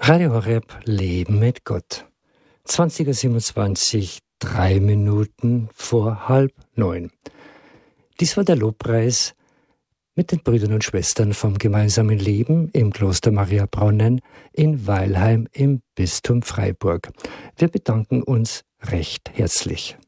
Radio Horeb, Leben mit Gott. 20:27, 3 Minuten vor 8:30. Dies war der Lobpreis mit den Brüdern und Schwestern vom gemeinsamen Leben im Kloster Mariabrunnen in Weilheim im Bistum Freiburg. Wir bedanken uns recht herzlich.